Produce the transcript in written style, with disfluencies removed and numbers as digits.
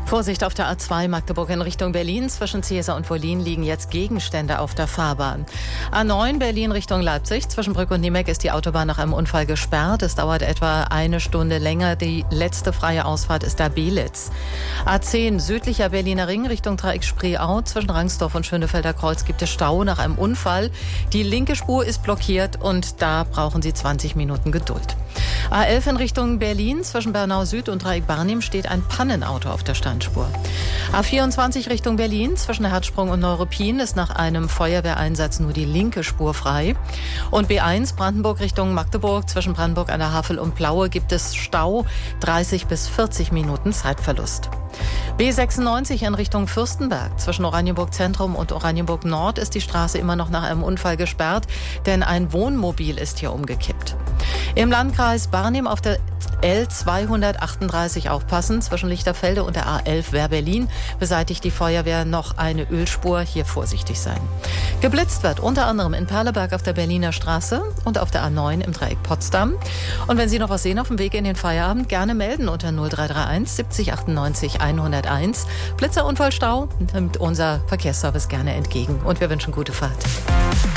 Vorsicht auf der A2 Magdeburg in Richtung Berlin. Zwischen Ziesar und Wollin liegen jetzt Gegenstände auf der Fahrbahn. A9 Berlin Richtung Leipzig. Zwischen Brück und Niemek ist die Autobahn nach einem Unfall gesperrt. Es dauert etwa eine Stunde länger. Die letzte freie Ausfahrt ist da Belitz. A10 südlicher Berliner Ring Richtung Dreieck Spreeau. Zwischen Rangsdorf und Schönefelder Kreuz gibt es Stau nach einem Unfall. Die linke Spur ist blockiert und da brauchen Sie 20 Minuten Geduld. A11 in Richtung Berlin. Zwischen Bernau Süd und Dreieck Barnim steht ein Pannenauto auf der Standspur. A24 Richtung Berlin. Zwischen Herzsprung und Neuruppin ist nach einem Feuerwehreinsatz nur die linke Spur frei. Und B1 Brandenburg Richtung Magdeburg. Zwischen Brandenburg an der Havel und Plaue gibt es Stau. 30 bis 40 Minuten Zeitverlust. B96 in Richtung Fürstenberg. Zwischen Oranienburg Zentrum und Oranienburg Nord ist die Straße immer noch nach einem Unfall gesperrt, denn ein Wohnmobil ist hier umgekippt. Im Landkreis Barnim auf der L238 aufpassen. Zwischen Lichterfelde und der A11 Wehr-Berlin beseitigt die Feuerwehr noch eine Ölspur. Hier vorsichtig sein. Geblitzt wird unter anderem in Perleberg auf der Berliner Straße und auf der A9 im Dreieck Potsdam. Und wenn Sie noch was sehen auf dem Weg in den Feierabend, gerne melden unter 0331 70 98 101. Blitzer, Unfall, Stau nimmt unser Verkehrsservice gerne entgegen. Und wir wünschen gute Fahrt.